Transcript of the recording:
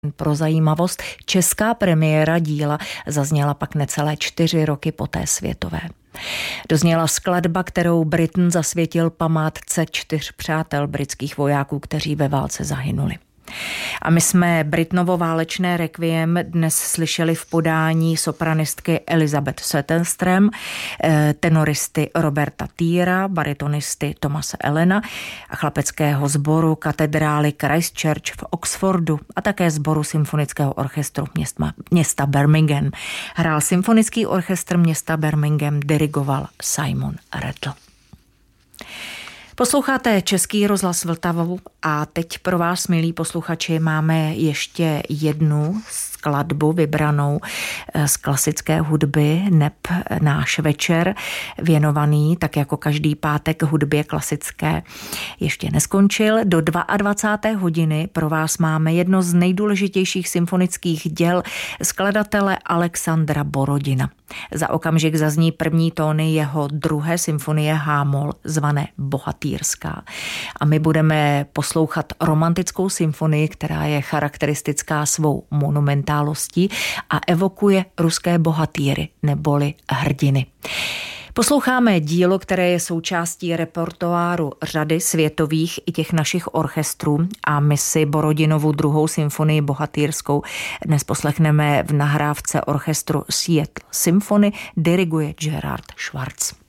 Pro zajímavost, česká premiéra díla zazněla pak necelé 4 roky poté světové. Dozněla skladba, kterou Britten zasvětil památce 4 přátel britských vojáků, kteří ve válce zahynuli. A my jsme Brittenovo válečné rekviem dnes slyšeli v podání sopranistky Elizabeth Söderström, tenoristy Roberta Týra, baritonisty Thomase Allena a chlapeckého sboru katedrály Christ Church v Oxfordu a také sboru symfonického orchestru města Birmingham. Hrál symfonický orchestr města Birmingham, dirigoval Simon Rattle. Posloucháte Český rozhlas Vltavu a teď pro vás, milí posluchači, máme ještě jednu skladbu vybranou z klasické hudby, neb náš večer věnovaný, tak jako každý pátek, hudbě klasické, ještě neskončil. Do 22. hodiny pro vás máme jedno z nejdůležitějších symfonických děl skladatele Alexandra Borodina. Za okamžik zazní první tóny jeho 2. symfonie H-moll, zvané Bohatýrská. A my budeme poslouchat romantickou symfonii, která je charakteristická svou monumentálností a evokuje ruské bohatýry neboli hrdiny. Posloucháme dílo, které je součástí repertoáru řady světových i těch našich orchestrů a my si Borodinovu 2. symfonii Bohatýrskou dnes poslechneme v nahrávce orchestru Seattle Symphony, diriguje Gerard Schwartz.